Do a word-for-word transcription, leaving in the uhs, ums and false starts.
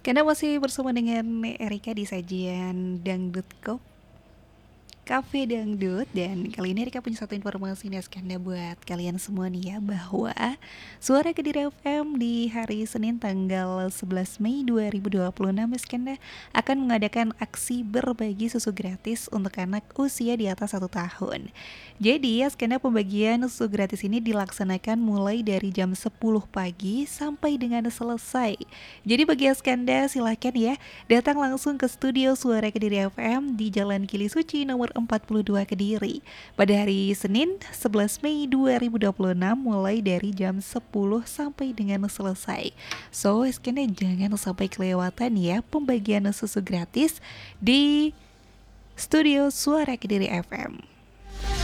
Sekarang masih bersama dengan Erika di sajian Dangdut Kop Cafe Dangdut. Dan kali ini Erika punya satu informasi nih Skanda buat kalian semua nih ya, bahwa Suara Kediri F M di hari Senin tanggal sebelas Mei dua ribu dua puluh enam Skanda akan mengadakan aksi berbagi susu gratis untuk anak usia di atas satu tahun. Jadi ya Skanda, pembagian susu gratis ini dilaksanakan mulai dari jam sepuluh pagi sampai dengan selesai. Jadi bagi Skanda silahkan ya datang langsung ke studio Suara Kediri F M di Jalan Kili Suci nomor empat puluh dua Kediri pada hari Senin sebelas Mei dua ribu dua puluh enam mulai dari jam sepuluh sampai dengan selesai. So, Skanda jangan sampai kelewatan ya pembagian susu gratis di studio Suara Kediri F M.